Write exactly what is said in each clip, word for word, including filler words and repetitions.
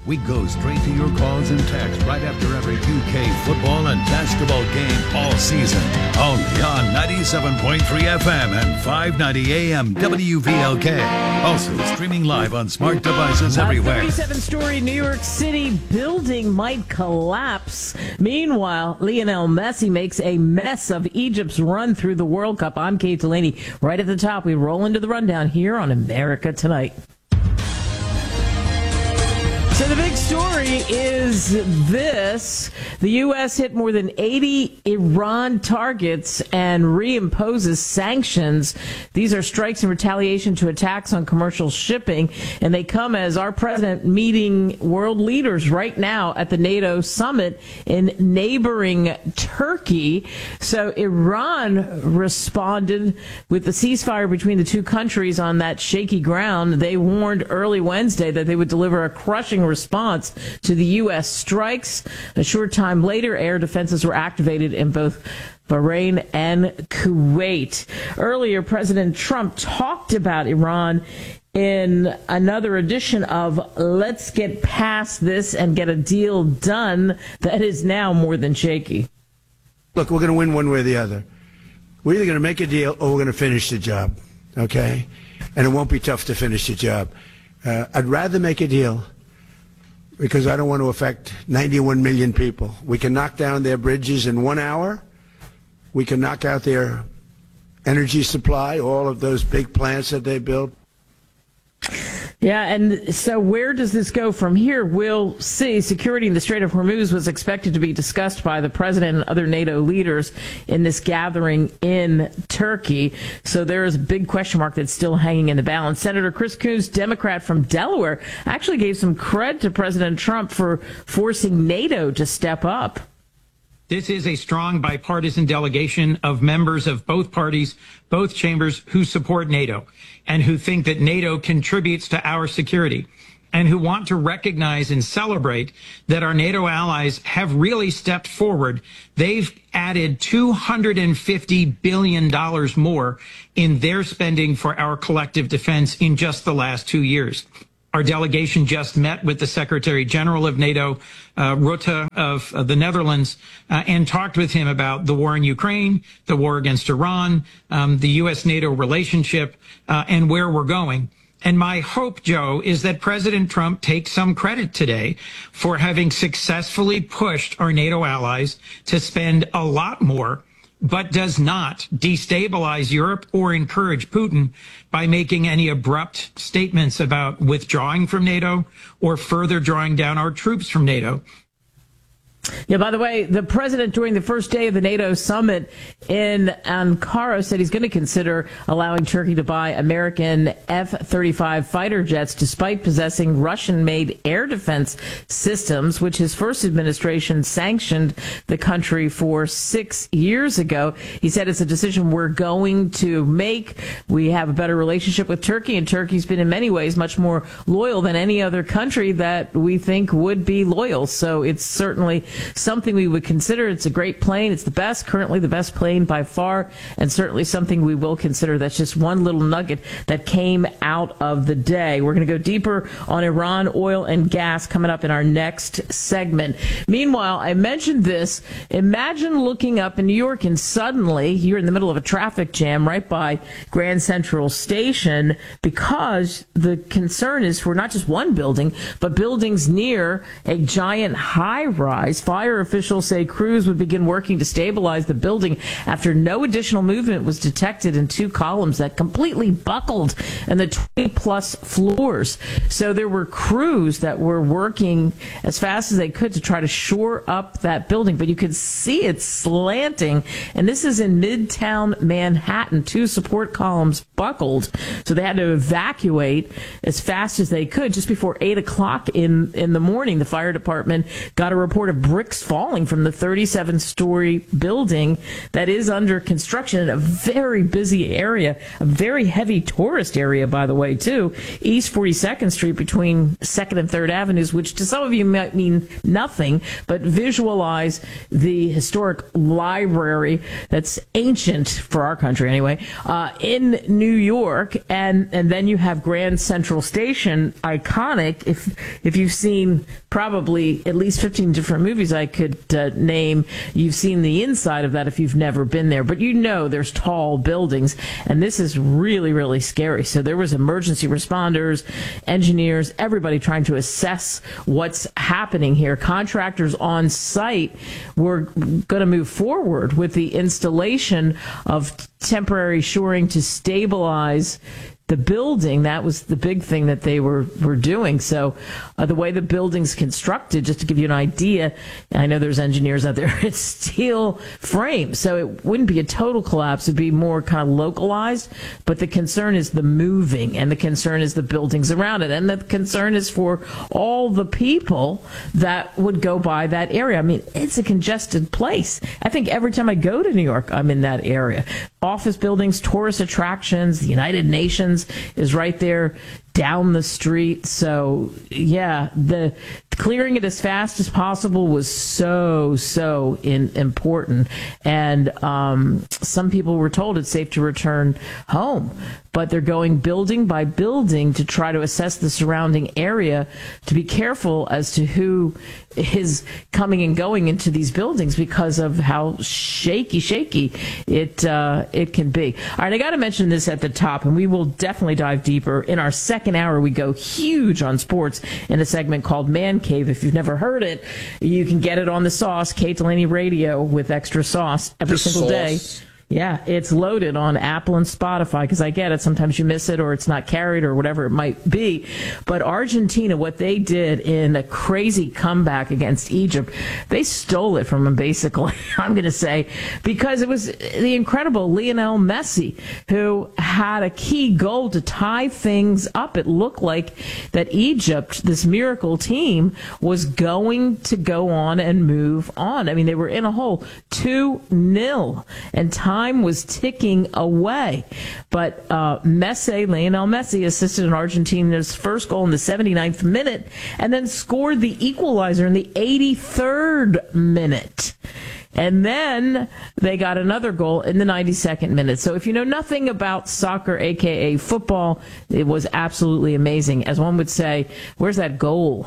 We go straight to your calls and texts right after every U K football and basketball game all season. Only on ninety-seven point three F M and five ninety A M W V L K. Also streaming live on smart devices everywhere. A thirty-seven story New York City building might collapse. Meanwhile, Lionel Messi makes a mess of Egypt's run through the World Cup. I'm Kate Delaney. Right at the top, we roll into the rundown here on America Tonight. So the big story is this. The U S hit more than eighty Iran targets and reimposes sanctions. These are strikes in retaliation to attacks on commercial shipping, and they come as our president meeting world leaders right now at the NATO summit in neighboring Turkey. So Iran responded with the ceasefire between the two countries on that shaky ground. They warned early Wednesday that they would deliver a crushing response to the U S strikes. A short time later, air defenses were activated in both Bahrain and Kuwait. Earlier, President Trump talked about Iran in another edition of Let's Get Past This and Get a Deal Done that is now more than shaky. Look, we're going to win one way or the other. We're either going to make a deal or we're going to finish the job, okay? And it won't be tough to finish the job. Uh, I'd rather make a deal because I don't want to affect ninety-one million people. We can knock down their bridges in one hour. We can knock out their energy supply, all of those big plants that they built. Yeah, and so where does this go from here? We'll see. Security in the Strait of Hormuz was expected to be discussed by the president and other NATO leaders in this gathering in Turkey. So there is a big question mark that's still hanging in the balance. Senator Chris Coons, Democrat from Delaware, actually gave some credit to President Trump for forcing NATO to step up. This is a strong bipartisan delegation of members of both parties, both chambers, who support NATO and who think that NATO contributes to our security and who want to recognize and celebrate that our NATO allies have really stepped forward. They've added two hundred fifty billion dollars more in their spending for our collective defense in just the last two years. Our delegation just met with the Secretary General of NATO, uh, Rutte of uh, the Netherlands, uh, and talked with him about the war in Ukraine, the war against Iran, um, the U S NATO relationship, uh, and where we're going. And my hope, Joe, is that President Trump takes some credit today for having successfully pushed our NATO allies to spend a lot more, but does not destabilize Europe or encourage Putin by making any abrupt statements about withdrawing from NATO or further drawing down our troops from NATO. Yeah, by the way, the president during the first day of the NATO summit in Ankara said he's going to consider allowing Turkey to buy American F thirty-five fighter jets despite possessing Russian-made air defense systems, which his first administration sanctioned the country for six years ago. He said it's a decision we're going to make. We have a better relationship with Turkey, and Turkey's been in many ways much more loyal than any other country that we think would be loyal. So it's certainly something we would consider. It's a great plane. It's the best, currently the best plane by far, and certainly something we will consider. That's just one little nugget that came out of the day. We're going to go deeper on Iran, oil, and gas coming up in our next segment. Meanwhile, I mentioned this. Imagine looking up in New York and suddenly you're in the middle of a traffic jam right by Grand Central Station because the concern is for not just one building, but buildings near a giant high-rise. Fire officials say crews would begin working to stabilize the building after no additional movement was detected in two columns that completely buckled in the twenty-plus floors. So there were crews that were working as fast as they could to try to shore up that building, but you could see it slanting. And this is in Midtown Manhattan. Two support columns buckled, so they had to evacuate as fast as they could. Just before eight o'clock in, in the morning, the fire department got a report of bricks falling from the thirty-seven story building that is under construction in a very busy area, a very heavy tourist area, by the way, too. East forty-second Street between second and third Avenues, which to some of you might mean nothing, but visualize the historic library that's ancient for our country anyway, uh, in New York. And, and then you have Grand Central Station, iconic. If, if you've seen probably at least fifteen different movies I could uh, name, you've seen the inside of that if you've never been there. But you know there's tall buildings, and this is really, really scary. So there was emergency responders, engineers, everybody trying to assess what's happening here. Contractors on site were going to move forward with the installation of temporary shoring to stabilize the building. That was the big thing that they were, were doing. So uh, the way the building's constructed, just to give you an idea, I know there's engineers out there, it's steel frame. So it wouldn't be a total collapse. It'd be more kind of localized. But the concern is the moving, and the concern is the buildings around it. And the concern is for all the people that would go by that area. I mean, it's a congested place. I think every time I go to New York, I'm in that area. Office buildings, tourist attractions, the United Nations is right there down the street. So, yeah, the clearing it as fast as possible was so, so in, important. And um, some people were told it's safe to return home. But they're going building by building to try to assess the surrounding area to be careful as to who is coming and going into these buildings because of how shaky, shaky it uh, it can be. All right, I got to mention this at the top, and we will definitely dive deeper. In our second hour, we go huge on sports in a segment called Man Cave. If you've never heard it, you can get it on the Sauce, Kate Delaney Radio with extra sauce every the single sauce. day. Yeah, it's loaded on Apple and Spotify, because I get it. Sometimes you miss it or it's not carried or whatever it might be. But Argentina, what they did in a crazy comeback against Egypt, they stole it from them, basically, I'm going to say, because it was the incredible Lionel Messi who had a key goal to tie things up. It looked like that Egypt, this miracle team, was going to go on and move on. I mean, they were in a hole two nil, and time Time was ticking away. But uh, Messi, Lionel Messi, assisted in Argentina's first goal in the seventy-ninth minute and then scored the equalizer in the eighty-third minute. And then they got another goal in the ninety-second minute. So if you know nothing about soccer, a k a football, it was absolutely amazing. As one would say, where's that goal?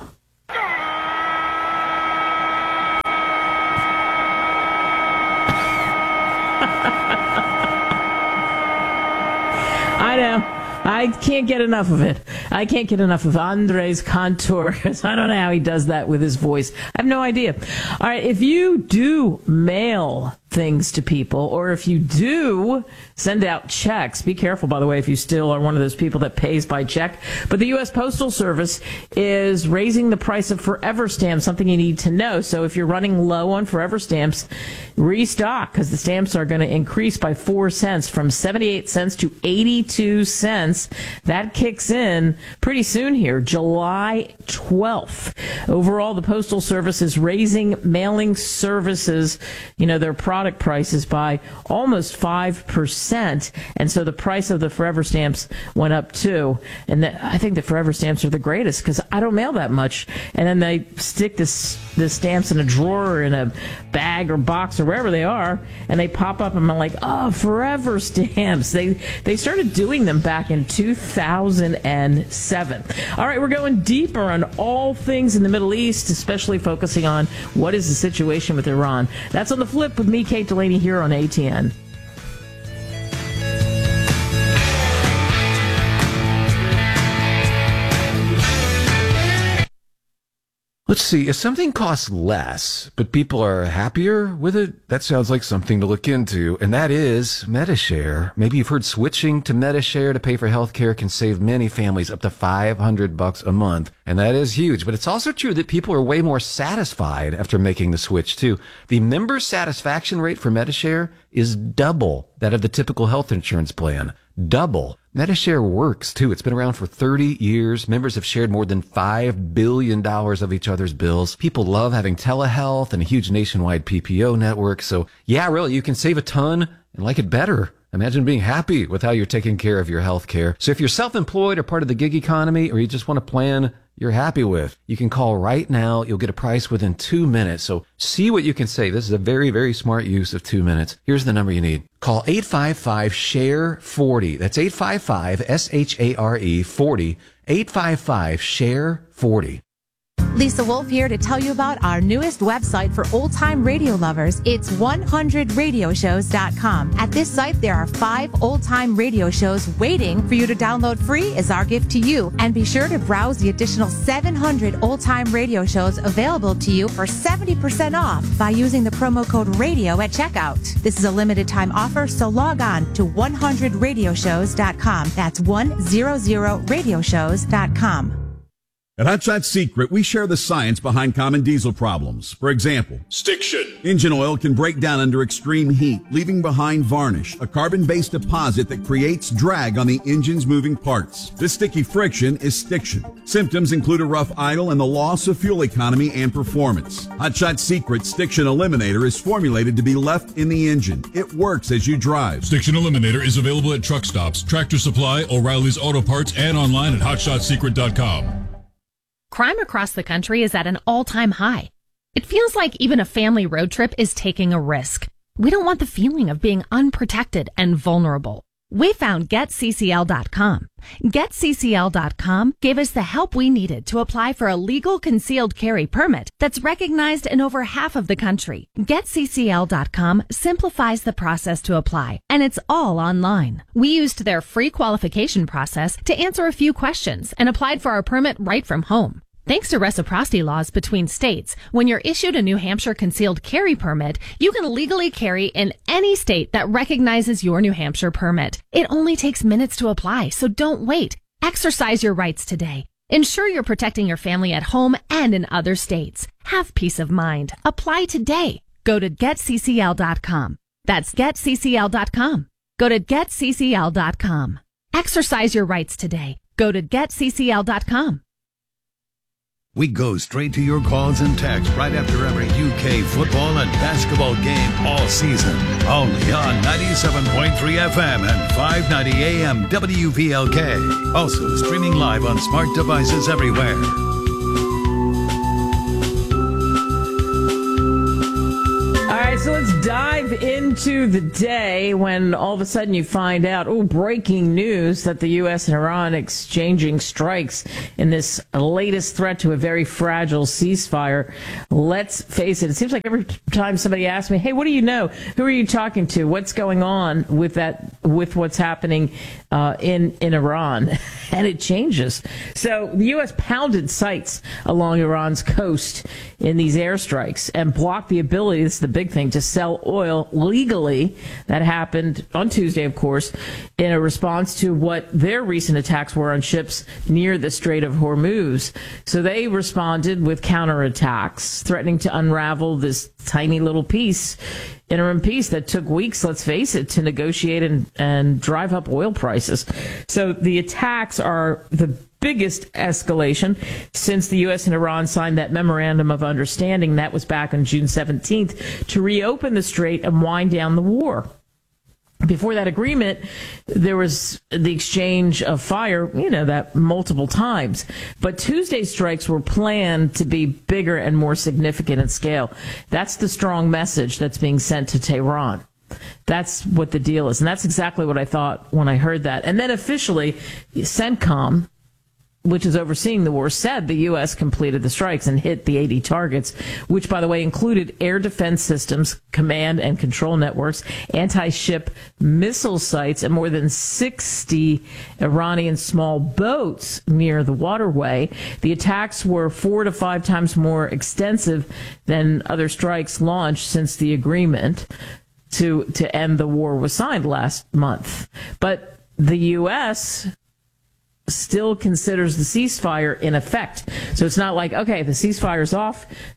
I know. I can't get enough of it. I can't get enough of Andres Cantor, because I don't know how he does that with his voice. I have no idea. All right, if you do mail things to people, or if you do send out checks, be careful, by the way, if you still are one of those people that pays by check. But the U S Postal Service is raising the price of Forever Stamps, something you need to know. So if you're running low on Forever Stamps, restock, because the stamps are going to increase by four cents from seventy-eight cents to eighty-two cents. That kicks in pretty soon here, July twelfth. Overall, the Postal Service is raising mailing services, you know, their product prices by almost five percent. And so the price of the Forever Stamps went up too. And the, I think the Forever Stamps are the greatest, because I don't mail that much. And then they stick this, the stamps in a drawer or in a bag or box or wherever they are, and they pop up and I'm like, oh, Forever Stamps. They, they started doing them back in two thousand seven. All right, we're going deeper on all things in the Middle East, especially focusing on what is the situation with Iran. That's On the Flip with me, Kate Delaney, here on A T N. Let's see, if something costs less, but people are happier with it, that sounds like something to look into, and that is Medi-Share. Maybe you've heard switching to Medi-Share to pay for healthcare can save many families up to five hundred bucks a month, and that is huge. But it's also true that people are way more satisfied after making the switch, too. The member satisfaction rate for Medi-Share is double that of the typical health insurance plan. Double. Medi-Share works, too. It's been around for thirty years. Members have shared more than five billion dollars of each other's bills. People love having telehealth and a huge nationwide P P O network. So, yeah, really, you can save a ton and like it better. Imagine being happy with how you're taking care of your health care. So if you're self-employed or part of the gig economy, or you just want a plan you're happy with, you can call right now. You'll get a price within two minutes. So see what you can save. This is a very, very smart use of two minutes. Here's the number you need. Call eight five five, S H A R E, forty. That's eight five five, S H A R E, forty. eight five five, S H A R E, forty. Lisa Wolf here to tell you about our newest website for old-time radio lovers. It's one hundred radio shows dot com. At this site, there are five old-time radio shows waiting for you to download free as our gift to you. And be sure to browse the additional seven hundred old-time radio shows available to you for seventy percent off by using the promo code RADIO at checkout. This is a limited-time offer, so log on to one hundred radio shows dot com. That's one hundred radio shows dot com. At Hot Shot Secret, we share the science behind common diesel problems. For example, stiction. Engine oil can break down under extreme heat, leaving behind varnish, a carbon-based deposit that creates drag on the engine's moving parts. This sticky friction is stiction. Symptoms include a rough idle and the loss of fuel economy and performance. Hot Shot Secret Stiction Eliminator is formulated to be left in the engine. It works as you drive. Stiction Eliminator is available at truck stops, Tractor Supply, O'Reilly's Auto Parts, and online at hot shot secret dot com. Crime across the country is at an all-time high. It feels like even a family road trip is taking a risk. We don't want the feeling of being unprotected and vulnerable. We found Get C C L dot com. Get C C L dot com gave us the help we needed to apply for a legal concealed carry permit that's recognized in over half of the country. Get C C L dot com simplifies the process to apply, and it's all online. We used their free qualification process to answer a few questions and applied for our permit right from home. Thanks to reciprocity laws between states, when you're issued a New Hampshire concealed carry permit, you can legally carry in any state that recognizes your New Hampshire permit. It only takes minutes to apply, so don't wait. Exercise your rights today. Ensure you're protecting your family at home and in other states. Have peace of mind. Apply today. Go to Get C C L dot com. That's Get C C L dot com. Go to Get C C L dot com. Exercise your rights today. Go to Get C C L dot com. We go straight to your calls and texts right after every U K football and basketball game all season. Only on ninety-seven point three F M and five ninety A M W V L K. Also streaming live on smart devices everywhere. All right, so let's dive into the day when all of a sudden you find out, oh, breaking news that the U S and Iran exchanging strikes in this latest threat to a very fragile ceasefire. Let's face it, it seems like every time somebody asks me, hey, what do you know? Who are you talking to? What's going on with that, with what's happening uh, in, in Iran? And it changes. So the U S pounded sites along Iran's coast in these airstrikes and blocked the ability, this is the big thing, to sell oil legally. That happened on Tuesday, of course, in a response to what their recent attacks were on ships near the Strait of Hormuz. So they responded with counterattacks, threatening to unravel this tiny little peace, interim peace that took weeks, let's face it, to negotiate and, and drive up oil prices. So the attacks are the biggest escalation since the U S and Iran signed that memorandum of understanding. That was back on June seventeenth to reopen the strait and wind down the war. Before that agreement, there was the exchange of fire, you know, that multiple times. But Tuesday's strikes were planned to be bigger and more significant in scale. That's the strong message that's being sent to Tehran. That's what the deal is. And that's exactly what I thought when I heard that. And then officially, CENTCOM, which is overseeing the war, said the U S completed the strikes and hit the eighty targets, which, by the way, included air defense systems, command and control networks, anti-ship missile sites, and more than sixty Iranian small boats near the waterway. The attacks were four to five times more extensive than other strikes launched since the agreement to, to end the war was signed last month. But the U S still considers the ceasefire in effect. So it's not like, okay, the ceasefire's off,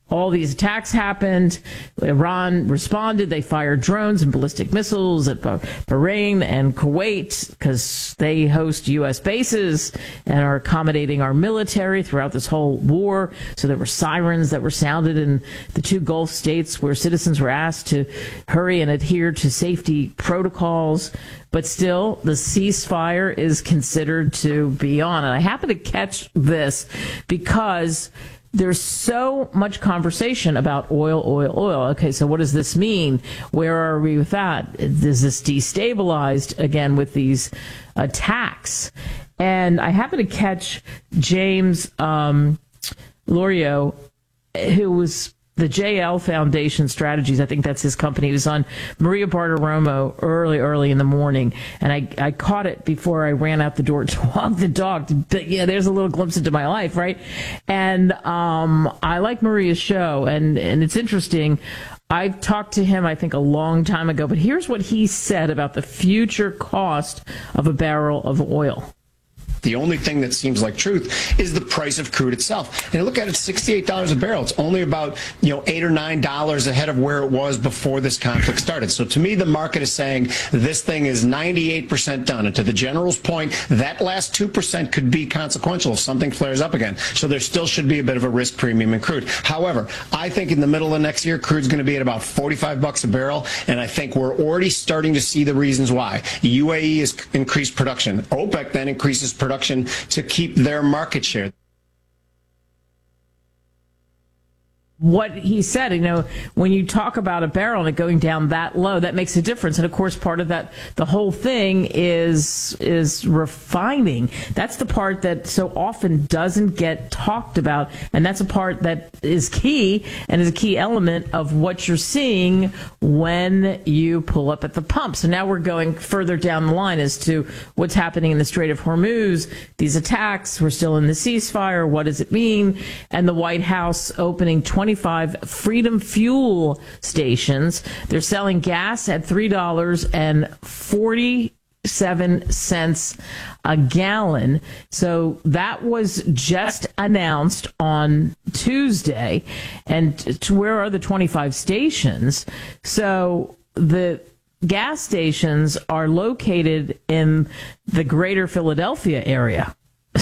all these attacks happened. Iran responded. They fired drones and ballistic missiles at Bahrain and Kuwait because they host U S bases and are accommodating our military throughout this whole war. So there were sirens that were sounded in the two Gulf states where citizens were asked to hurry and adhere to safety protocols. But still, the ceasefire is considered to be on. And I happen to catch this because there's so much conversation about oil, oil, oil. Okay, so what does this mean? Where are we with that? Is this destabilized again with these attacks? And I happen to catch James um, Lorio, who was the J L Foundation Strategies. I think that's his company. He was on Maria Bartiromo early, early in the morning. And I, I caught it before I ran out the door to walk the dog. But yeah, there's a little glimpse into my life, right? And um, I like Maria's show. And, and it's interesting. I talked to him, I think, a long time ago. But here's what he said about the future cost of a barrel of oil. The only thing that seems like truth is the price of crude itself. And you look at it, sixty-eight dollars a barrel. It's only about, you know, eight or nine dollars ahead of where it was before this conflict started. So to me, the market is saying this thing is ninety-eight percent done. And to the general's point, that last two percent could be consequential if something flares up again. So there still should be a bit of a risk premium in crude. However, I think in the middle of next year, crude's going to be at about forty-five bucks a barrel. And I think we're already starting to see the reasons why. U A E has increased production. OPEC then increases production to keep their market share. What he said, you know, when you talk about a barrel and it going down that low, that makes a difference. And of course, part of that, the whole thing is is refining. That's the part that so often doesn't get talked about. And that's a part that is key and is a key element of what you're seeing when you pull up at the pump. So now we're going further down the line as to what's happening in the Strait of Hormuz, these attacks. We're still in the ceasefire. What does it mean? And the White House opening twenty-five Freedom Fuel stations. They're selling gas at three dollars and forty-seven cents a gallon. So that was just announced on Tuesday. And to where are the twenty-five stations? So the gas stations are located in the greater Philadelphia area.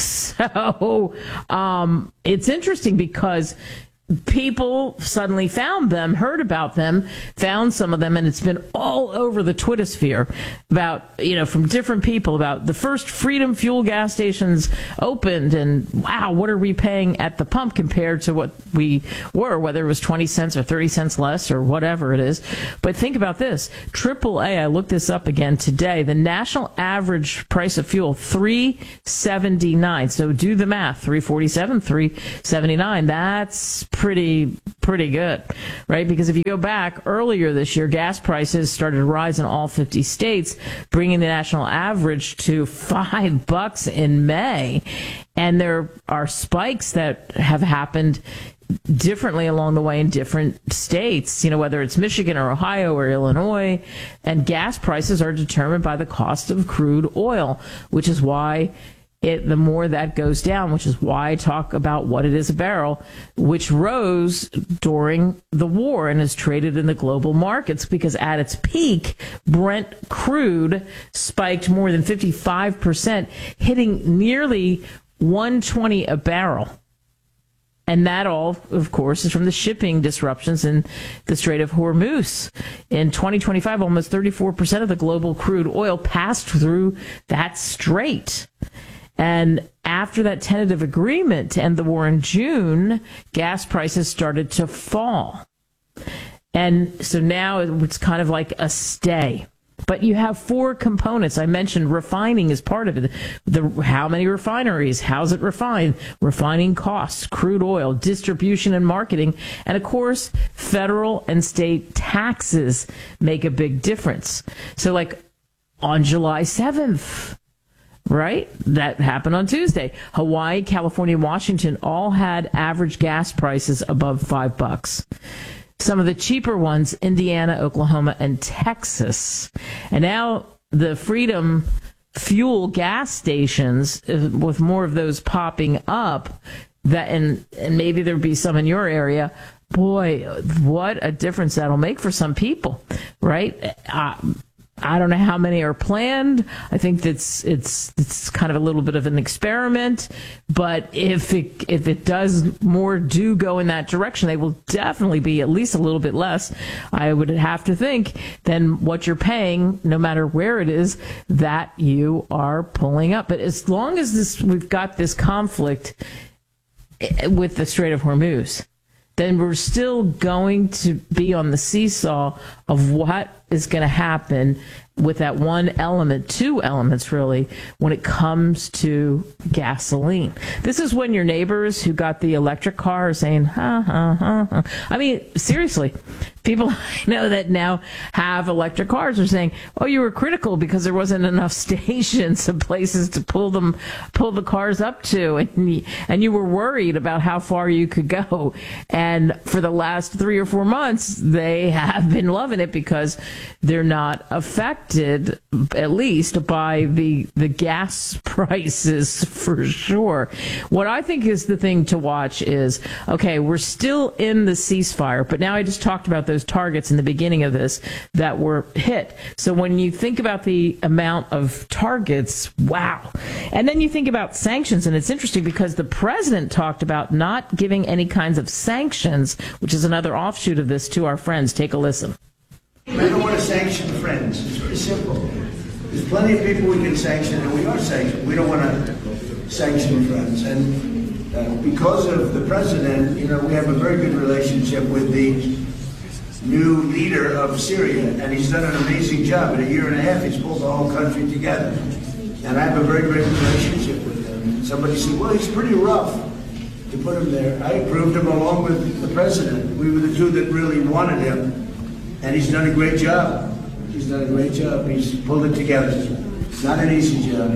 So um, it's interesting because people suddenly found them, heard about them, found some of them, and it's been all over the Twitter sphere about, you know, from different people about the first Freedom Fuel gas stations opened, and wow, what are we paying at the pump compared to what we were, whether it was twenty cents or thirty cents less or whatever it is. But think about this. triple A, I looked this up again today, the national average price of fuel, three seventy-nine. So do the math, three forty-seven, three seventy-nine. That's pretty pretty good, right? Because if you go back earlier this year, gas prices started to rise in all fifty states, bringing the national average to five bucks in May. And there are spikes that have happened differently along the way in different states, you know, whether it's Michigan or Ohio or Illinois. And gas prices are determined by the cost of crude oil, which is why It, the more that goes down, which is why I talk about what it is a barrel, which rose during the war and is traded in the global markets, because at its peak, Brent crude spiked more than fifty-five percent, hitting nearly one twenty a barrel. And that all, of course, is from the shipping disruptions in the Strait of Hormuz. In twenty twenty-five, almost thirty-four percent of the global crude oil passed through that strait. And after that tentative agreement to end the war in June, gas prices started to fall. And so now it's kind of like a stay. But you have four components. I mentioned refining is part of it. The, how many refineries? How's it refined? Refining costs, crude oil, distribution and marketing. And of course, federal and state taxes make a big difference. So like on July seventh, right? That happened on Tuesday. Hawaii, California, Washington all had average gas prices above five bucks. Some of the cheaper ones, Indiana, Oklahoma, and Texas. And now the Freedom Fuel gas stations, with more of those popping up, that, and, and maybe there'd be some in your area. Boy, what a difference that'll make for some people, right? Uh, I don't know how many are planned. I think that's it's it's kind of a little bit of an experiment, but if it if it does more do go in that direction, they will definitely be at least a little bit less, I would have to think, than what you're paying, no matter where it is that you are pulling up. But as long as this we've got this conflict with the Strait of Hormuz, then we're still going to be on the seesaw of what is going to happen with that one element, two elements really, when it comes to gasoline. This is when your neighbors who got the electric car are saying, ha, ha, ha, ha. I mean, seriously, people I know that now have electric cars are saying, oh, you were critical because there wasn't enough stations and places to pull them, pull the cars up to, and you, and you were worried about how far you could go. And for the last three or four months, they have been loving it because they're not affected, at least, by the the gas prices for sure. What I think is the thing to watch is, okay, we're still in the ceasefire, but now I just talked about those targets in the beginning of this that were hit. So when you think about the amount of targets, wow. And then you think about sanctions, and it's interesting because the president talked about not giving any kinds of sanctions, which is another offshoot of this, to our friends. Take a listen. We don't want to sanction friends. It's very simple. There's plenty of people we can sanction, and we are sanctioned. We don't want to sanction friends. And uh, because of the president, you know, we have a very good relationship with the new leader of Syria, and he's done an amazing job. In a year and a half, he's pulled the whole country together. And I have a very great relationship with him. Somebody said, well, he's pretty rough to put him there. I approved him along with the president. We were the two that really wanted him. And he's done a great job. He's done a great job. He's pulled it together. Not an easy job.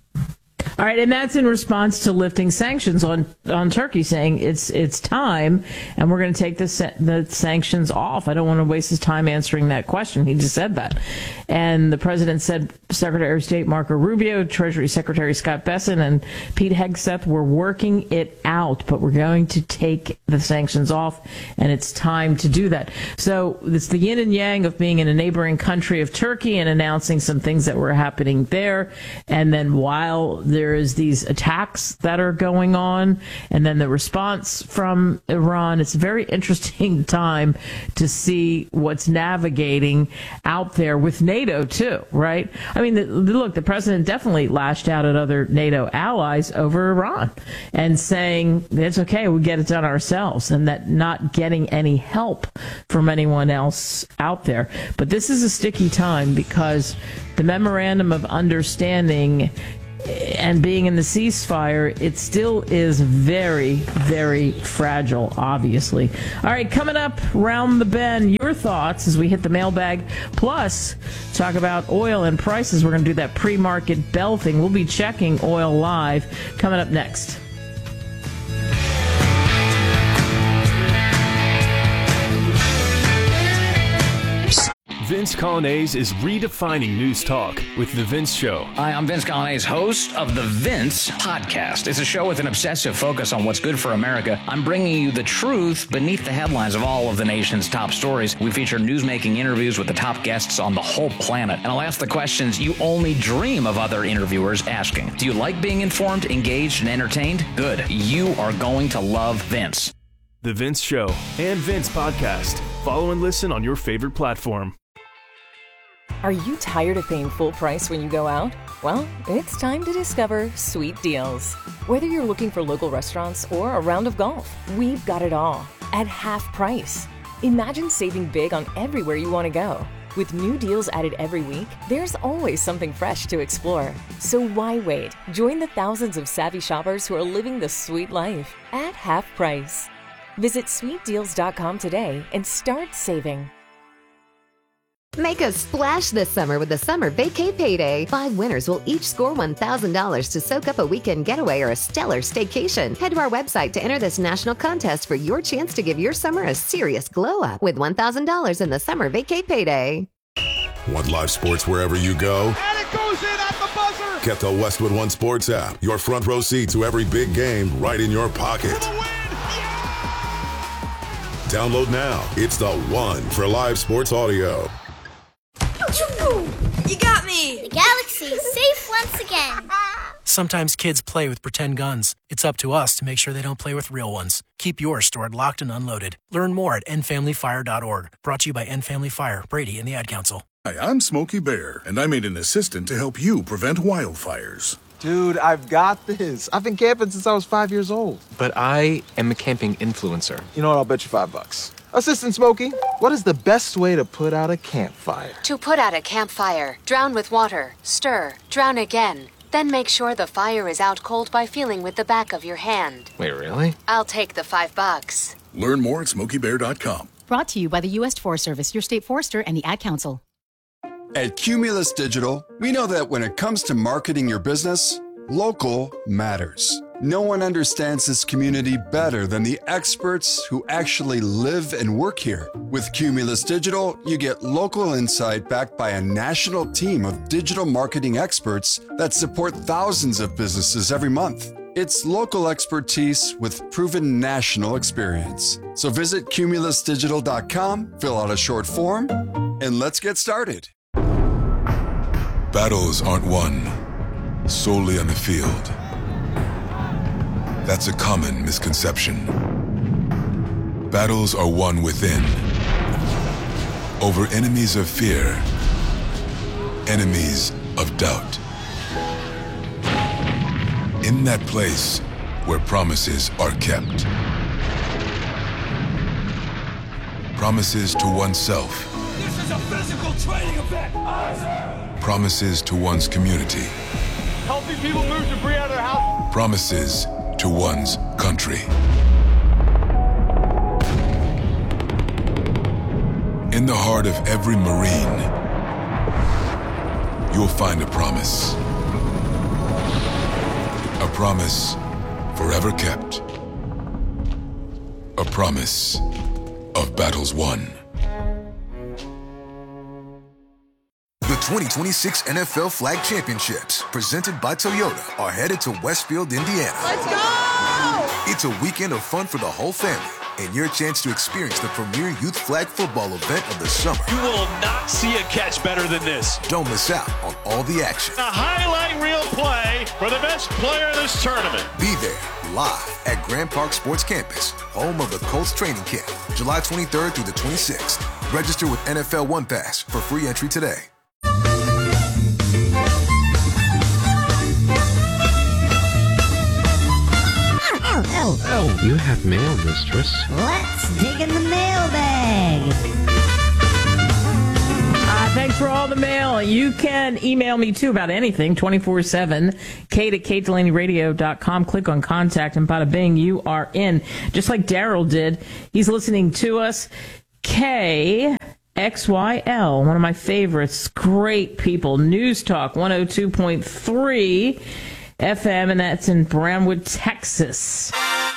All right, and that's in response to lifting sanctions on, on Turkey, saying it's it's time, and we're going to take the, the sanctions off. I don't want to waste his time answering that question. He just said that. And the president said Secretary of State Marco Rubio, Treasury Secretary Scott Bessent, and Pete Hegseth were working it out, but we're going to take the sanctions off, and it's time to do that. So it's the yin and yang of being in a neighboring country of Turkey and announcing some things that were happening there, and then while there There is these attacks that are going on, and then the response from Iran. It's a very interesting time to see what's navigating out there with NATO too, right? I mean, the, look, the president definitely lashed out at other NATO allies over Iran and saying it's okay, we get it done ourselves, and that not getting any help from anyone else out there. But this is a sticky time because the memorandum of understanding and being in the ceasefire, it still is very, very fragile, obviously. All right, coming up, Round the Bend, your thoughts as we hit the mailbag. Plus, talk about oil and prices. We're going to do that pre-market bell thing. We'll be checking oil live coming up next. Vince Coglianese is redefining news talk with The Vince Show. Hi, I'm Vince Coglianese, host of The Vince Podcast. It's a show with an obsessive focus on what's good for America. I'm bringing you the truth beneath the headlines of all of the nation's top stories. We feature newsmaking interviews with the top guests on the whole planet. And I'll ask the questions you only dream of other interviewers asking. Do you like being informed, engaged, and entertained? Good. You are going to love Vince. The Vince Show and Vince Podcast. Follow and listen on your favorite platform. Are you tired of paying full price when you go out? Well, it's time to discover Sweet Deals. Whether you're looking for local restaurants or a round of golf, we've got it all at half price. Imagine saving big on everywhere you want to go. With new deals added every week, there's always something fresh to explore. So why wait? Join the thousands of savvy shoppers who are living the sweet life at half price. Visit sweet deals dot com today and start saving. Make a splash this summer with the Summer Vacay Payday. Five winners will each score one thousand dollars to soak up a weekend getaway or a stellar staycation. Head to our website to enter this national contest for your chance to give your summer a serious glow up with one thousand dollars in the Summer Vacay Payday. Want live sports wherever you go? And it goes in at the buzzer! Get the Westwood One Sports app. Your front row seat to every big game right in your pocket. Download now. It's the one for live sports audio. You got me! The galaxy's safe once again. Sometimes kids play with pretend guns. It's up to us to make sure they don't play with real ones. Keep yours stored locked and unloaded. Learn more at end family fire dot org. Brought to you by End Family Fire, Brady, and the Ad Council. Hi, I'm Smokey Bear, and I made an assistant to help you prevent wildfires. Dude, I've got this. I've been camping since I was five years old. But I am a camping influencer. You know what? I'll bet you five bucks. Assistant Smokey, what is the best way to put out a campfire? To put out a campfire, drown with water, stir, drown again. Then make sure the fire is out cold by feeling with the back of your hand. Wait, really? I'll take the five bucks. Learn more at smokey bear dot com. Brought to you by the U S Forest Service, your state forester, and the Ad Council. At Cumulus Digital, we know that when it comes to marketing your business, local matters. No one understands this community better than the experts who actually live and work here. With Cumulus Digital, you get local insight backed by a national team of digital marketing experts that support thousands of businesses every month. It's local expertise with proven national experience. So visit cumulus digital dot com, fill out a short form, and let's get started. Battles aren't won solely on the field. That's a common misconception. Battles are won within, over enemies of fear, enemies of doubt. In that place where promises are kept. Promises to oneself. This is a physical training event. Promises to one's community. Helping people move debris out of their house. Promises to one's country. In the heart of every Marine, you'll find a promise. A promise forever kept. A promise of battles won. The twenty twenty-six N F L Flag Championships, presented by Toyota, are headed to Westfield, Indiana. Let's go! It's a weekend of fun for the whole family, and your chance to experience the premier youth flag football event of the summer. You will not see a catch better than this. Don't miss out on all the action. A highlight reel play for the best player in this tournament. Be there, live at Grand Park Sports Campus, home of the Colts training camp, July twenty-third through the twenty-sixth. Register with N F L One Pass for free entry today. Oh, oh, you have mail, mistress. Let's dig in the mailbag. Uh, thanks for all the mail. You can email me, too, about anything, twenty-four seven, kate at kate delaney radio dot com. Click on contact, and bada bing, you are in. Just like Daryl did. He's listening to us. K X Y L, one of my favorites. Great people. News Talk one oh two point three F M, and that's in Brownwood, Texas.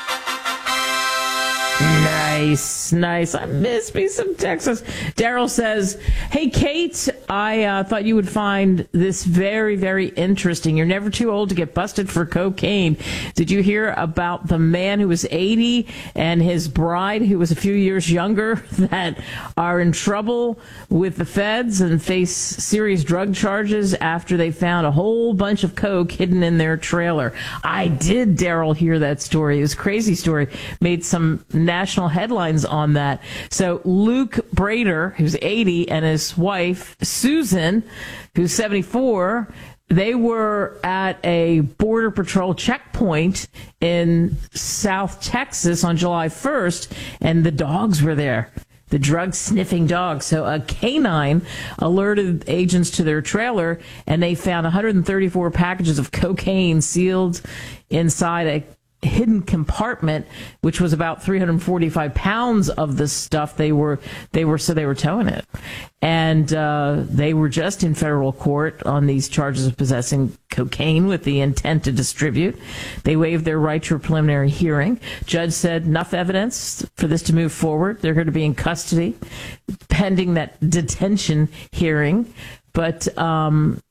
Nice, nice. I miss me some Texas. Daryl says, hey, Kate, I uh, thought you would find this very, very interesting. You're never too old to get busted for cocaine. Did you hear about the man who was eighty and his bride who was a few years younger that are in trouble with the feds and face serious drug charges after they found a whole bunch of coke hidden in their trailer? I did, Daryl, hear that story. It was a crazy story. Made some national headlines on that. So Luke Brader, who's eighty, and his wife, Susan, who's seventy-four, they were at a Border Patrol checkpoint in South Texas on July first, and the dogs were there. The drug-sniffing dogs. So a canine alerted agents to their trailer, and they found one hundred thirty-four packages of cocaine sealed inside a hidden compartment, which was about three hundred forty-five pounds of the stuff. They were, they were, so they were towing it. And, uh, they were just in federal court on these charges of possessing cocaine with the intent to distribute. They waived their right to a preliminary hearing. Judge said enough evidence for this to move forward. They're going to be in custody pending that detention hearing. But, um,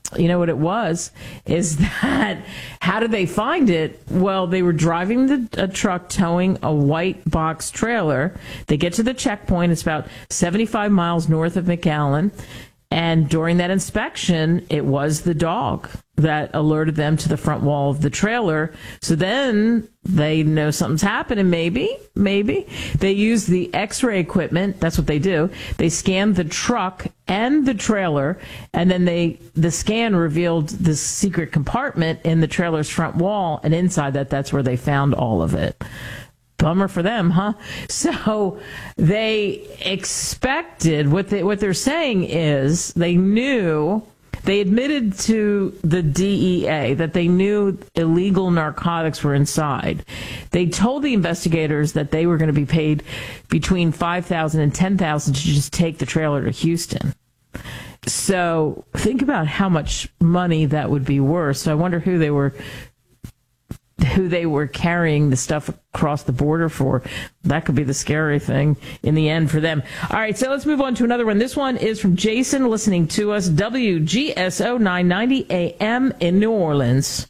you know what it was? Is that, how did they find it? Well, they were driving the, a truck towing a white box trailer. They get to the checkpoint. It's about seventy-five miles north of McAllen. And during that inspection, it was the dog that alerted them to the front wall of the trailer. So then they know something's happening, maybe, maybe. They use the X-ray equipment. That's what they do. They scanned the truck and the trailer, and then they the scan revealed this secret compartment in the trailer's front wall, and inside that, that's where they found all of it. Bummer for them, huh? So they expected, what, they, what they're saying is they knew, they admitted to the D E A that they knew illegal narcotics were inside. They told the investigators that they were going to be paid between five thousand dollars and ten thousand dollars to just take the trailer to Houston. So think about how much money that would be worth. So I wonder who they were who they were carrying the stuff across the border for. That could be the scary thing in the end for them. All right, so let's move on to another one. This one is from Jason, listening to us, W G S O nine ninety A M in New Orleans.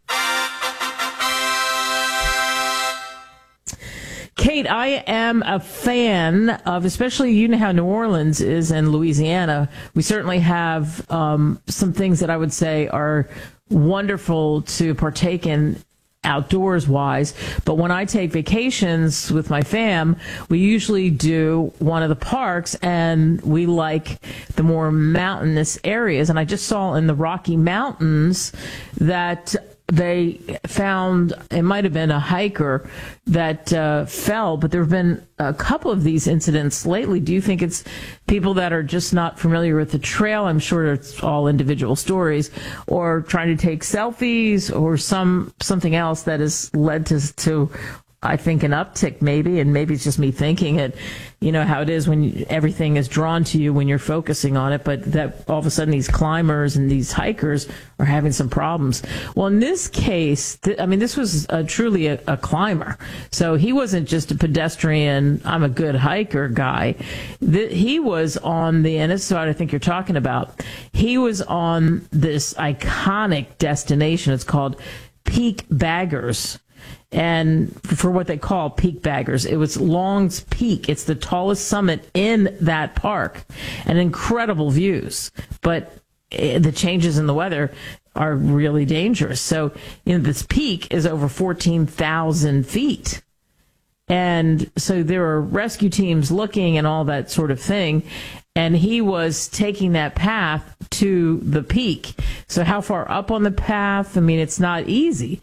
Kate, I am a fan of, especially, you know how New Orleans is in Louisiana. We certainly have um, some things that I would say are wonderful to partake in outdoors wise, but when I take vacations with my fam, we usually do one of the parks, and we like the more mountainous areas. And I just saw in the Rocky Mountains that they found, it might have been a hiker that uh, fell, but there have been a couple of these incidents lately. Do you think it's people that are just not familiar with the trail? I'm sure it's all individual stories, or trying to take selfies, or some something else that has led to, to I think, an uptick maybe, and maybe it's just me thinking it, you know, how it is when you, everything is drawn to you when you're focusing on it, but that all of a sudden these climbers and these hikers are having some problems. Well, in this case, th- I mean, this was uh, truly a, a climber. So he wasn't just a pedestrian, I'm a good hiker guy. Th- he was on the, and this is what I think you're talking about, he was on this iconic destination. It's called Peak Baggers. And for what they call Peak Baggers, it was Long's Peak. It's the tallest summit in that park, and incredible views. But the changes in the weather are really dangerous. So, you know, this peak is over fourteen thousand feet. And so there are rescue teams looking and all that sort of thing. And he was taking that path to the peak. So how far up on the path? I mean, it's not easy.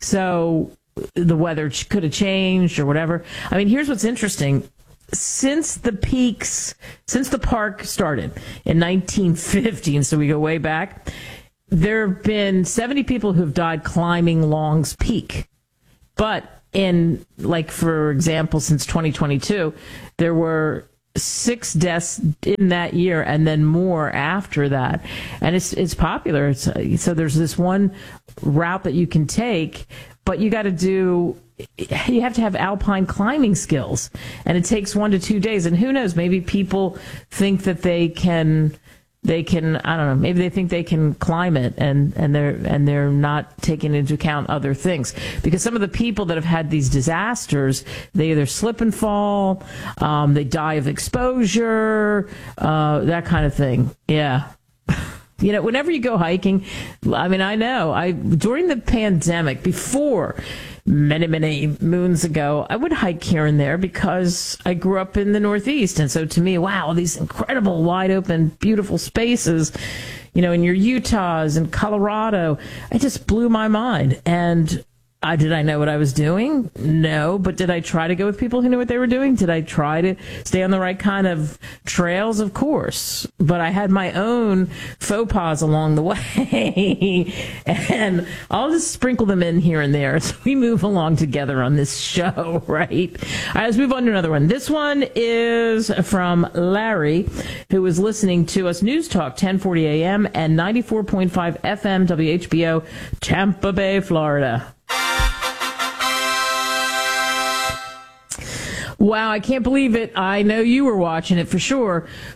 So the weather could have changed or whatever. I mean, here's what's interesting. Since the peaks, since the park started in nineteen fifty, and so we go way back, there have been seventy people who've died climbing Long's Peak. But in, like, for example, since twenty twenty-two, there were six deaths in that year, and then more after that. And it's it's popular. It's, so there's this one route that you can take, but you got to do, you have to have alpine climbing skills, and it takes one to two days. And who knows, maybe people think that they can, they can, I don't know, maybe they think they can climb it, and, and they're, and they're not taking into account other things. Because some of the people that have had these disasters, they either slip and fall, um, they die of exposure, uh, that kind of thing. Yeah. You know, whenever you go hiking, I mean, I know, I during the pandemic, before, many, many moons ago, I would hike here and there because I grew up in the Northeast. And so to me, wow, these incredible, wide open, beautiful spaces, you know, in your Utahs and Colorado, it just blew my mind. And I, did I know what I was doing? No. But did I try to go with people who knew what they were doing? Did I try to stay on the right kind of trails? Of course. But I had my own faux pas along the way. And I'll just sprinkle them in here and there as we move along together on this show, right? All right, let's move on to another one. This one is from Larry, who is listening to us, News Talk, ten forty A M and ninety-four point five F M W H B O, Tampa Bay, Florida. Wow, I can't believe it. I know you were watching it for sure.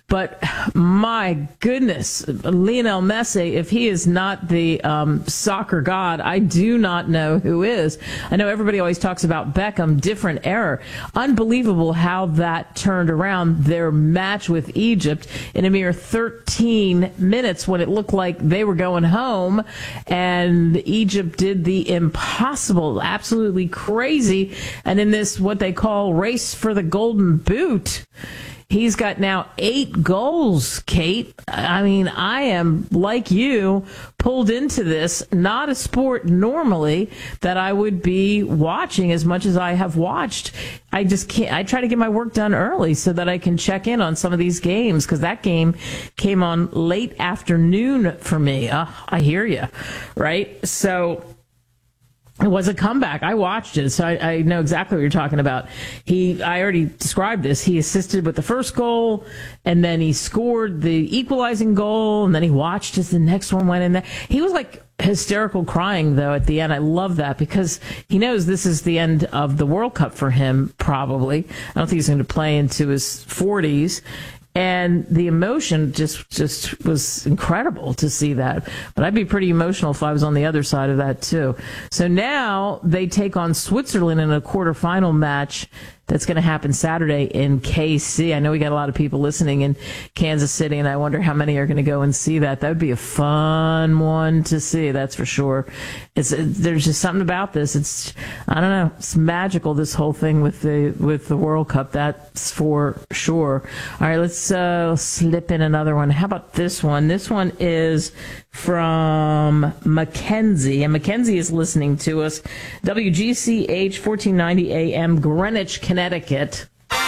But my goodness, Lionel Messi, if he is not the um, soccer god, I do not know who is. I know everybody always talks about Beckham, different era. Unbelievable how that turned around their match with Egypt in a mere thirteen minutes when it looked like they were going home, and Egypt did the impossible, absolutely crazy. And in this, what they call race for the golden boot, he's got now eight goals, Kate. I mean, I am, like you, pulled into this, not a sport normally that I would be watching as much as I have watched. I just can't, I try to get my work done early so that I can check in on some of these games, because that game came on late afternoon for me. Uh, I hear you, right? So it was a comeback. I watched it, so I, I know exactly what you're talking about. He, I already described this. He assisted with the first goal, and then he scored the equalizing goal, and then he watched as the next one went in there. He was like hysterical crying, though, at the end. I love that, because he knows this is the end of the World Cup for him, probably. I don't think he's going to play into his forties. And the emotion just just was incredible to see that. But I'd be pretty emotional if I was on the other side of that, too. So now they take on Switzerland in a quarterfinal match that's going to happen Saturday in K C. I know we got a lot of people listening in Kansas City, and I wonder how many are going to go and see that. That would be a fun one to see, that's for sure. It's there's just something about this. It's I don't know. It's magical, this whole thing with the with the World Cup. That's for sure. All right, let's uh, slip in another one. How about this one? This one is from Mackenzie, and Mackenzie is listening to us. W G C H fourteen ninety A M, Greenwich, Connecticut.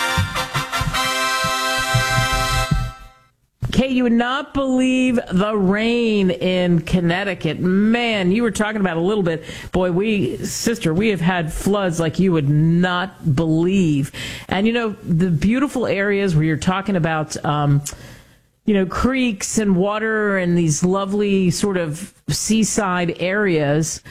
Kate, you would not believe the rain in Connecticut. Man, you were talking about a little bit. Boy, we, sister, we have had floods like you would not believe. And, you know, the beautiful areas where you're talking about, um, you know, creeks and water and these lovely sort of seaside areas.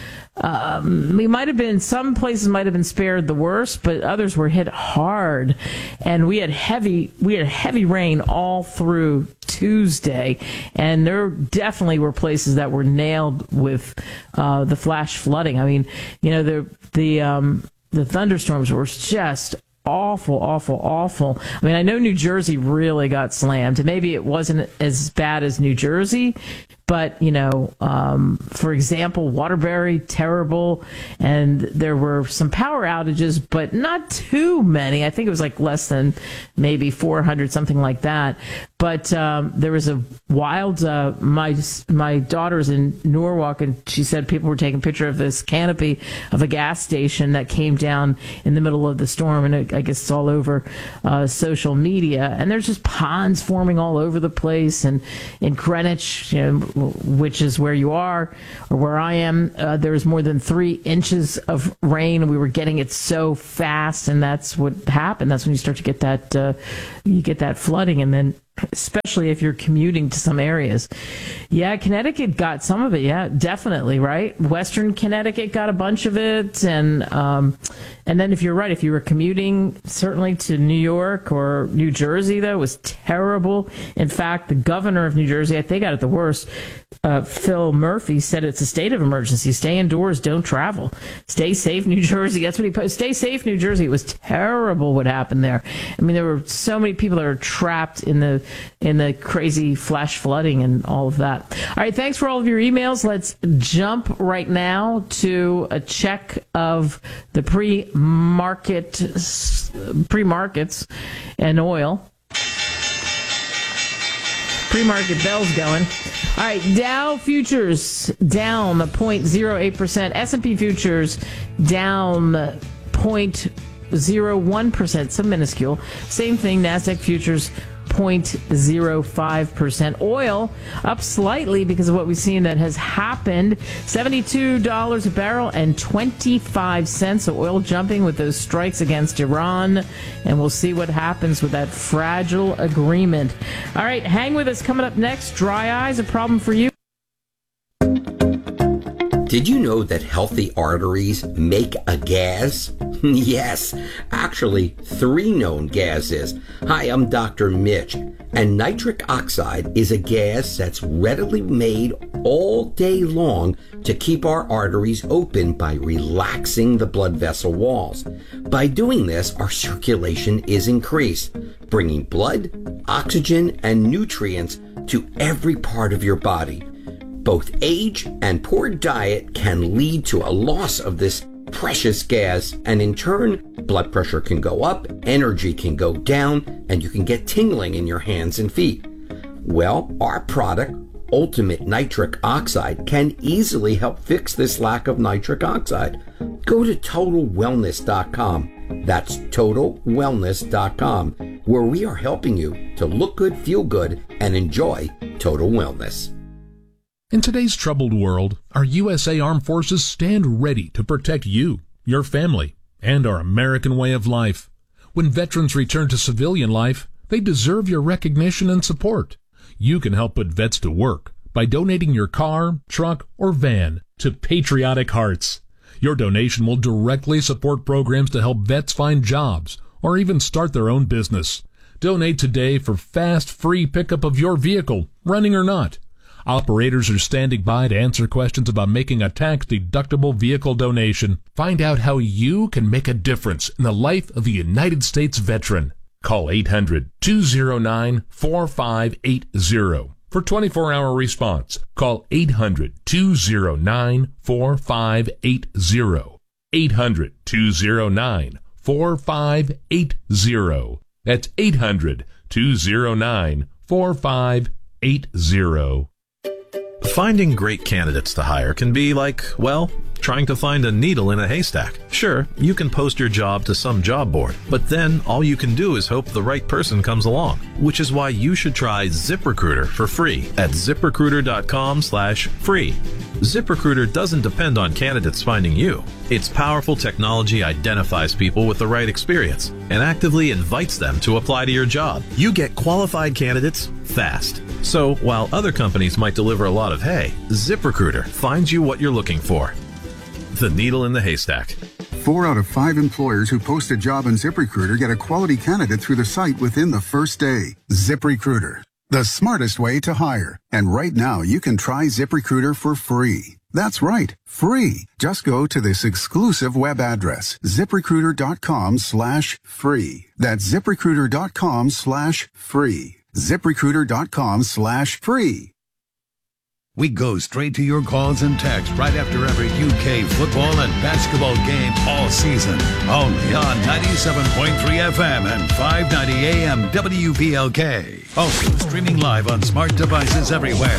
Um, we might have been, some places might have been spared the worst, but others were hit hard. And we had heavy, we had heavy rain all through Tuesday. And there definitely were places that were nailed with, uh, the flash flooding. I mean, you know, the, the, um, the thunderstorms were just awful, awful, awful. I mean, I know New Jersey really got slammed. Maybe it wasn't as bad as New Jersey, but, you know, um, for example, Waterbury, terrible. And there were some power outages, but not too many. I think it was like less than maybe four hundred, something like that. But um, there was a wild, uh, my my daughter's in Norwalk, and she said people were taking a picture of this canopy of a gas station that came down in the middle of the storm. And it, I guess it's all over uh, social media. And there's just ponds forming all over the place. And in Greenwich, you know, which is where you are or where I am, uh, there was more than three inches of rain. We were getting it so fast, and that's what happened. That's when you start to get that, uh, you get that flooding, and then especially if you're commuting to some areas. Yeah, Connecticut got some of it. Yeah, definitely, right? Western Connecticut got a bunch of it. And um, and then if you're right, if you were commuting certainly to New York or New Jersey, though, it was terrible. In fact, the governor of New Jersey, I think, got it the worst. Uh, Phil Murphy said it's a state of emergency. Stay indoors, don't travel. Stay safe, New Jersey. That's what he posted. Stay safe, New Jersey. It was terrible what happened there. I mean, there were so many people that are trapped in the in the crazy flash flooding and all of that. All right, thanks for all of your emails. Let's jump right now to a check of the pre-market pre-markets and oil. Pre-market bells going. All right, Dow futures down zero point zero eight percent. S and P futures down zero point zero one percent, so minuscule. Same thing, NASDAQ futures zero point zero five percent. Oil up slightly because of what we've seen that has happened. seventy-two dollars a barrel and twenty-five cents. So oil jumping with those strikes against Iran. And we'll see what happens with that fragile agreement. All right, hang with us. Coming up next, dry eyes, a problem for you. Did you know that healthy arteries make a gas? Yes, actually, three known gases. Hi, I'm Doctor Mitch, and nitric oxide is a gas that's readily made all day long to keep our arteries open by relaxing the blood vessel walls. By doing this, our circulation is increased, bringing blood, oxygen, and nutrients to every part of your body. Both age and poor diet can lead to a loss of this precious gas, and in turn, blood pressure can go up, energy can go down, and you can get tingling in your hands and feet. Well, our product, Ultimate Nitric Oxide, can easily help fix this lack of nitric oxide. Go to total wellness dot com. That's total wellness dot com, where we are helping you to look good, feel good, and enjoy total wellness. In today's troubled world, our U S A Armed Forces stand ready to protect you, your family, and our American way of life. When veterans return to civilian life, they deserve your recognition and support. You can help put vets to work by donating your car, truck, or van to Patriotic Hearts. Your donation will directly support programs to help vets find jobs or even start their own business. Donate today for fast, free pickup of your vehicle, running or not. Operators are standing by to answer questions about making a tax-deductible vehicle donation. Find out how you can make a difference in the life of a United States veteran. Call eight hundred, two oh nine, four five eight oh for twenty-four hour response. Call eight hundred, two oh nine, four five eight oh. eight hundred, two oh nine, four five eight oh. That's eight hundred, two oh nine, four five eight oh. Finding great candidates to hire can be like, well, trying to find a needle in a haystack. Sure, you can post your job to some job board, but then all you can do is hope the right person comes along, which is why you should try ZipRecruiter for free at ZipRecruiter.com slash free. ZipRecruiter doesn't depend on candidates finding you. Its powerful technology identifies people with the right experience and actively invites them to apply to your job. You get qualified candidates fast. So while other companies might deliver a lot of hay, ZipRecruiter finds you what you're looking for. The needle in the haystack. Four out of five employers who post a job on ZipRecruiter get a quality candidate through the site within the first day. ZipRecruiter, the smartest way to hire. And right now, you can try ZipRecruiter for free. That's right, free. Just go to this exclusive web address, ZipRecruiter.com slash free. That's ZipRecruiter.com slash free. ZipRecruiter.com slash free. We go straight to your calls and texts right after every U K football and basketball game all season. Only on ninety-seven point three F M and five ninety A M W P L K. Also streaming live on smart devices everywhere.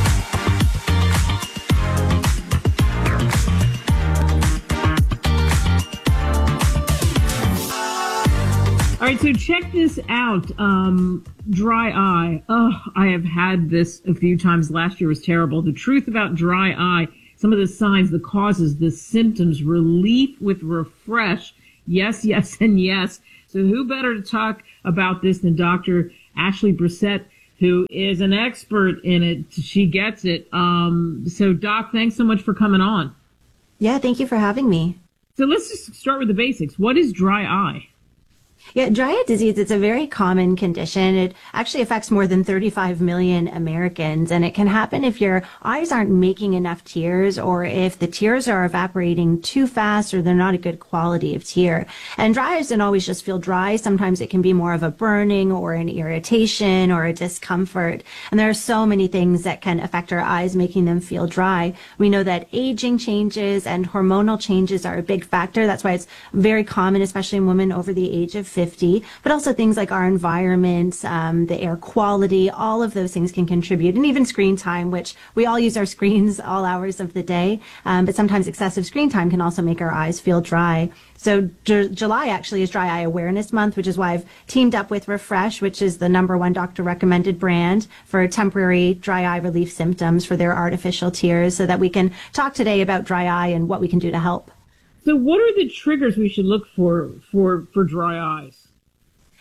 All right, so check this out. Um, dry eye. Oh, I have had this a few times. Last year was terrible. The truth about dry eye, some of the signs, the causes, the symptoms, relief with Refresh. Yes, yes, and yes. So who better to talk about this than Doctor Ashley Brissett, who is an expert in it. She gets it. Um, so, Doc, thanks so much for coming on. Yeah, thank you for having me. So let's just start with the basics. What is dry eye? Yeah, dry eye disease, it's a very common condition. It actually affects more than thirty-five million Americans, and it can happen if your eyes aren't making enough tears or if the tears are evaporating too fast or they're not a good quality of tear. And dry eyes don't always just feel dry. Sometimes it can be more of a burning or an irritation or a discomfort. And there are so many things that can affect our eyes, making them feel dry. We know that aging changes and hormonal changes are a big factor. That's why it's very common, especially in women over the age of fifty, but also things like our environment, um, the air quality, all of those things can contribute, and even screen time, which we all use our screens all hours of the day, um, but sometimes excessive screen time can also make our eyes feel dry. So J- July actually is Dry Eye Awareness Month, which is why I've teamed up with Refresh, which is the number one doctor recommended brand for temporary dry eye relief symptoms for their artificial tears, so that we can talk today about dry eye and what we can do to help. So what are the triggers we should look for for, for dry eyes?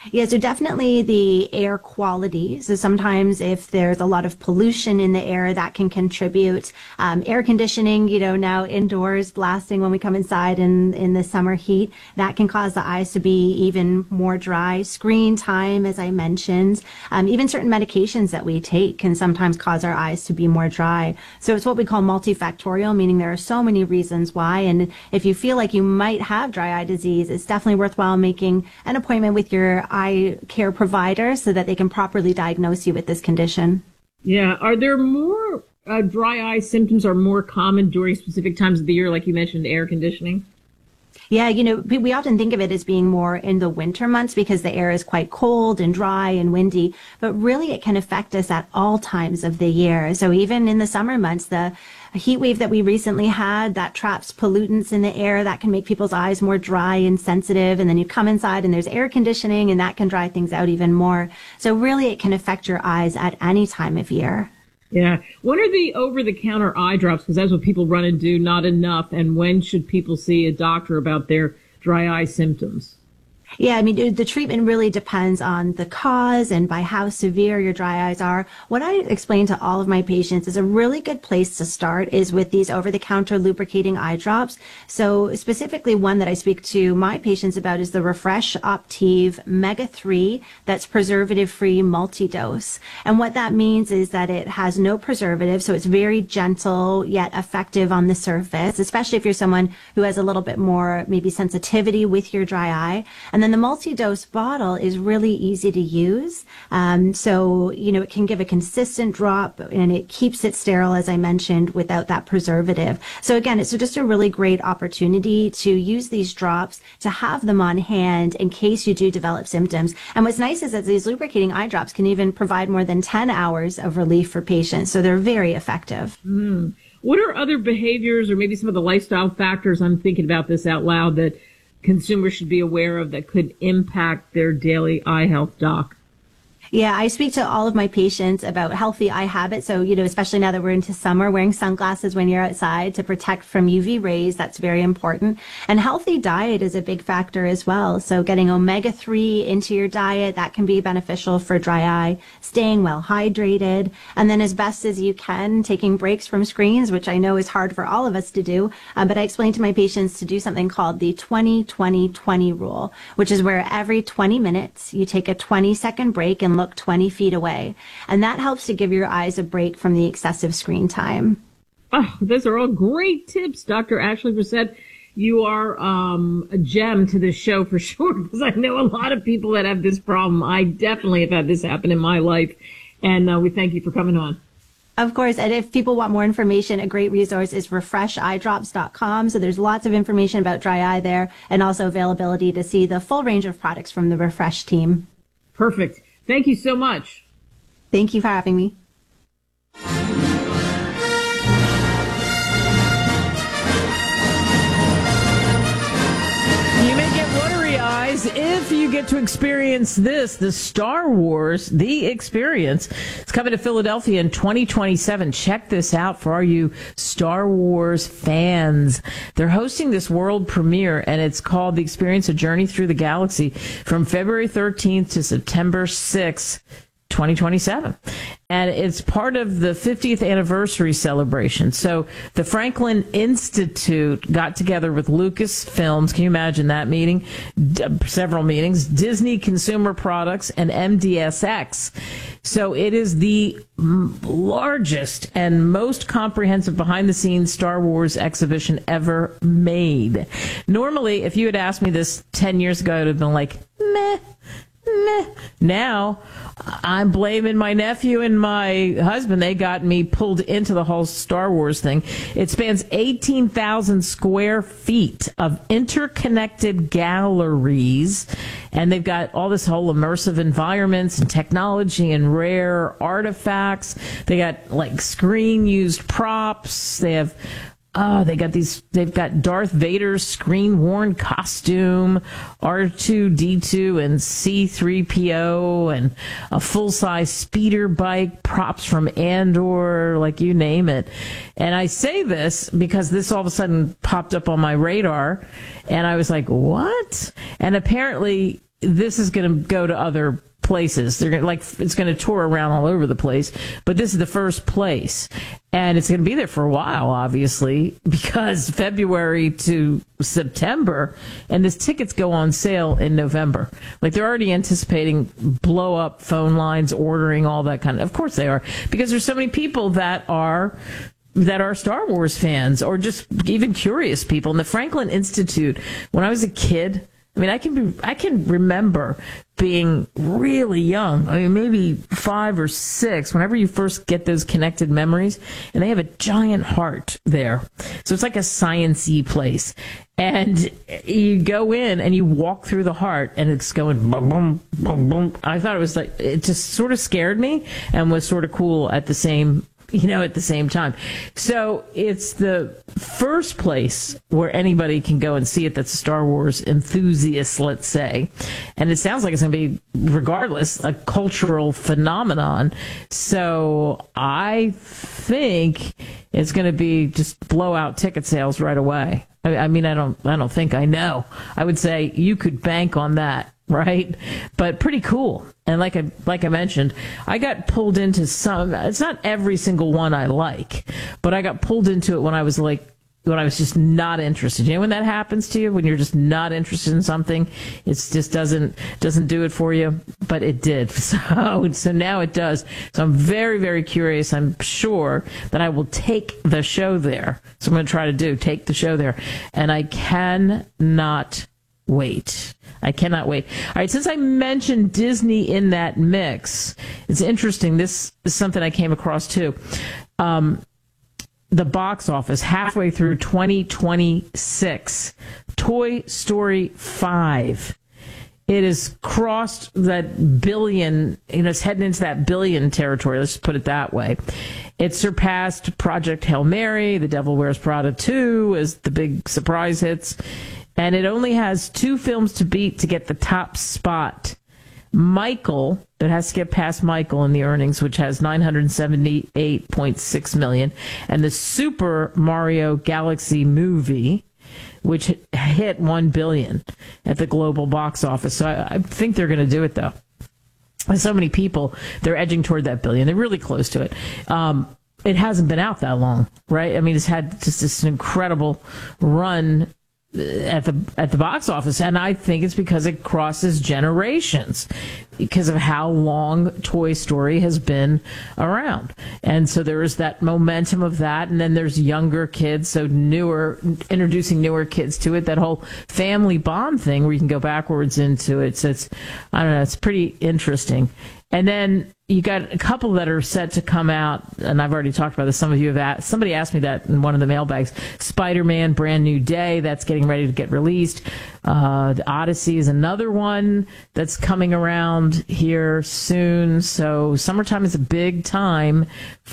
Yeah, so definitely the air quality. So sometimes if there's a lot of pollution in the air, that can contribute. Um, air conditioning, you know, now indoors blasting when we come inside in, in the summer heat, that can cause the eyes to be even more dry. Screen time, as I mentioned, um, even certain medications that we take can sometimes cause our eyes to be more dry. So it's what we call multifactorial, meaning there are so many reasons why. And if you feel like you might have dry eye disease, it's definitely worthwhile making an appointment with your eye care provider so that they can properly diagnose you with this condition. Yeah. Are there more uh, dry eye symptoms are more common during specific times of the year, like you mentioned, air conditioning? Yeah, you know, we often think of it as being more in the winter months because the air is quite cold and dry and windy, but really it can affect us at all times of the year. So even in the summer months, the heat wave that we recently had, that traps pollutants in the air, that can make people's eyes more dry and sensitive. And then you come inside and there's air conditioning and that can dry things out even more. So really it can affect your eyes at any time of year. Yeah. When are the over-the-counter eye drops? Because that's what people run and do, not enough. And when should people see a doctor about their dry eye symptoms? Yeah, I mean, the treatment really depends on the cause and by how severe your dry eyes are. What I explain to all of my patients is a really good place to start is with these over-the-counter lubricating eye drops. So specifically one that I speak to my patients about is the Refresh Optive Mega three that's preservative-free multi-dose. And what that means is that it has no preservative, so it's very gentle yet effective on the surface, especially if you're someone who has a little bit more maybe sensitivity with your dry eye. And then the multi-dose bottle is really easy to use. Um, so, you know, it can give a consistent drop and it keeps it sterile, as I mentioned, without that preservative. So again, it's just a really great opportunity to use these drops, to have them on hand in case you do develop symptoms. And what's nice is that these lubricating eye drops can even provide more than ten hours of relief for patients. So they're very effective. Mm. What are other behaviors or maybe some of the lifestyle factors, I'm thinking about this out loud, that consumers should be aware of that could impact their daily eye health, Doc? Yeah, I speak to all of my patients about healthy eye habits. So, you know, especially now that we're into summer, wearing sunglasses when you're outside to protect from U V rays, that's very important. And healthy diet is a big factor as well. So getting omega three into your diet, that can be beneficial for dry eye, staying well hydrated, and then as best as you can, taking breaks from screens, which I know is hard for all of us to do. Uh, but I explain to my patients to do something called the twenty twenty twenty rule, which is where every twenty minutes you take a twenty second break and look twenty feet away. And that helps to give your eyes a break from the excessive screen time. Oh, those are all great tips, Doctor Ashley Brissett. You are um, a gem to this show for sure, because I know a lot of people that have this problem. I definitely have had this happen in my life. And uh, we thank you for coming on. Of course, and if people want more information, a great resource is refresh eye drops dot com. So there's lots of information about dry eye there and also availability to see the full range of products from the Refresh team. Perfect. Thank you so much. Thank you for having me. You may get watery eyes if you get to experience this, the Star Wars, The Experience. It's coming to Philadelphia in twenty twenty-seven. Check this out for all you Star Wars fans. They're hosting this world premiere, and it's called The Experience, A Journey Through the Galaxy, from February thirteenth to September sixth. twenty twenty-seven. And it's part of the fiftieth anniversary celebration. So the Franklin Institute got together with Lucasfilms. Can you imagine that meeting? D- several meetings. Disney Consumer Products and M D S X. So it is the m- largest and most comprehensive behind-the-scenes Star Wars exhibition ever made. Normally, if you had asked me this ten years ago, I would have been like, meh. Meh. Now, I'm blaming my nephew and my husband. They got me pulled into the whole Star Wars thing. It spans eighteen thousand square feet of interconnected galleries, and they've got all this whole immersive environments and technology and rare artifacts. They got like screen-used props. They have Oh, they got these, they've got Darth Vader's screen-worn costume, R two D two and C three P O, and a full-size speeder bike, props from Andor, like you name it. And I say this because this all of a sudden popped up on my radar, and I was like, what? And apparently this is going to go to other places. They're gonna, like it's going to tour around all over the place, but this is the first place, and it's going to be there for a while, obviously, because February to September, and this tickets go on sale in November. Like they're already anticipating blow up phone lines, ordering all that kind of. Of course they are, because there's so many people that are. that are Star Wars fans or just even curious people. And the Franklin Institute, when I was a kid, I mean, I can be, I can remember being really young. I mean, maybe five or six, whenever you first get those connected memories, and they have a giant heart there. So it's like a science-y place. And you go in and you walk through the heart and it's going boom, boom, boom, boom. I thought it was like, it just sort of scared me and was sort of cool at the same you know, at the same time. So it's the first place where anybody can go and see it that's a Star Wars enthusiast, let's say. And it sounds like it's going to be, regardless, a cultural phenomenon. So I think it's going to be just blow out ticket sales right away. I, I mean, I don't, I don't think I know. I would say you could bank on that. Right? But pretty cool. And like I like I mentioned, I got pulled into some, it's not every single one I like, but I got pulled into it when I was like, when I was just not interested. You know when that happens to you? When you're just not interested in something, it just doesn't doesn't do it for you. But it did. So, so now it does. So I'm very, very curious. I'm sure that I will take the show there. So I'm going to try to do, take the show there. And I cannot wait. I cannot wait. All right, since I mentioned Disney in that mix, it's interesting. This is something I came across too. Um, the box office halfway through twenty twenty-six, Toy Story five. It has crossed that billion, you know, it's heading into that billion territory. Let's just put it that way. It surpassed Project Hail Mary, The Devil Wears Prada two as the big surprise hits. And it only has two films to beat to get the top spot. Michael, it has to get past Michael in the earnings, which has nine hundred seventy-eight point six million dollars. And the Super Mario Galaxy movie, which hit one billion dollars at the global box office. So I, I think they're going to do it, though. With so many people, they're edging toward that billion. They're really close to it. Um, it hasn't been out that long, right? I mean, it's had just this incredible run at the at the box office, and I think it's because it crosses generations because of how long Toy Story has been around. And so there is that momentum of that, and then there's younger kids, so newer, introducing newer kids to it, that whole family bond thing where you can go backwards into it. So it's, I don't know, it's pretty interesting. And then you got a couple that are set to come out, and I've already talked about this. Some of you have asked, somebody asked me that in one of the mailbags. Spider-Man Brand New Day, that's getting ready to get released. Uh, the Odyssey is another one that's coming around here soon. So summertime is a big time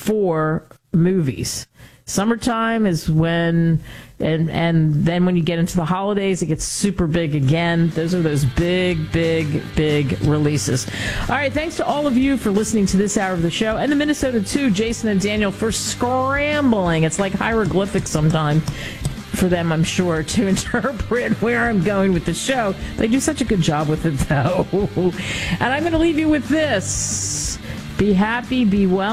for movies. Summertime is when, and and then when you get into the holidays, it gets super big again. Those are those big, big, big releases. All right, thanks to all of you for listening to this hour of the show, and the Minnesota two, Jason and Daniel, for scrambling. It's like hieroglyphics sometimes for them, I'm sure, to interpret where I'm going with the show. They do such a good job with it, though. And I'm going to leave you with this. Be happy, be well.